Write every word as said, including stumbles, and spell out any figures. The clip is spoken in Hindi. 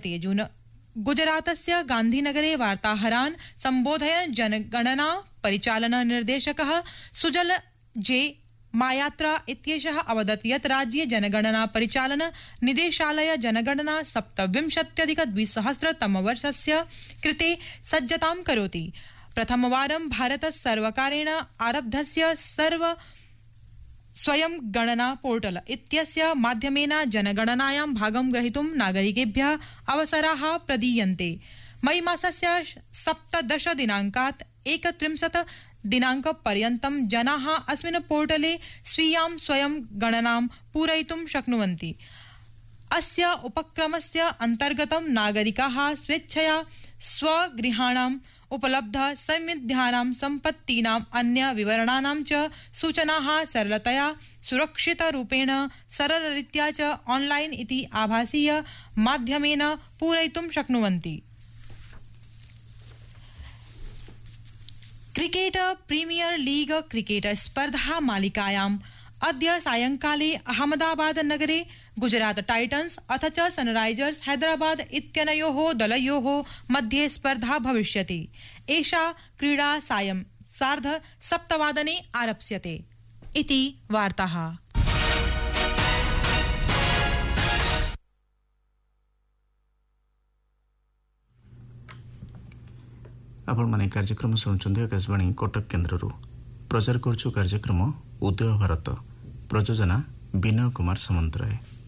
तृतीय जून गुजरातस्य गांधीनगरे वार्ताहरान् सम्बोधयन् जनगणना परिचालन निर्देशकः सुजल जे मायात्रा इत्येषः अवदत् यत् राज्ये जनगणना परिचालन निदेशालय जनगणना सप्तविंशत्यधिक द्विसहस्रतमवर्षस्य कृते सज्जतां करोति। प्रथमवारं भारत सर्वकारेण आरब्धस्य सर्व स्वयं गणना पोर्टल इत्यस्य माध्यमेन जनगणनायां भागं ग्रहीतुं नागरिकेभ्यः अवसराः प्रदीयन्ते। मई मासस्य सप्तदश दिनाङ्कात् एकत्रिंशत् दिनाङ्कपर्यन्तं जनाः अस्मिन् पोर्टले स्वीयां स्वयं गणनां पूरयितुं शक्नुवन्ति। अस्य उपक्रमस्य अन्तर्गतं नागरिकाः स्वेच्छया स्वगृहाणाम् उपलब्ध समिद्धानां सम्पत्तीनाम् अन्य विवरणानां च सूचनाः सरलतया सुरक्षितरूपेण सरलरीत्या च ऑनलाइन इति आभासीय माध्यमेन पूरयितुं शक्नुवन्ति। क्रिकेट प्रीमियर लीग क्रिकेट स्पर्धा मालिकायाम् अद्य सायंकाले अहमदाबाद नगरे गुजरात टाइटन्स अथ च सनराइजर्स हैदराबाद इत्यनयोः दलयोः मध्ये स्पर्धा भविष्यति। एषा क्रीडा सायं सार्ध सप्तवादने आरप्स्यते इति वार्ताः। आपण माने कार्यक्रम सुनुचंदे आकाशवाणी कटक केन्द्ररू प्रचार करछु कार्यक्रम उदय भारत प्रयोजना विनय कुमार सामंतराय।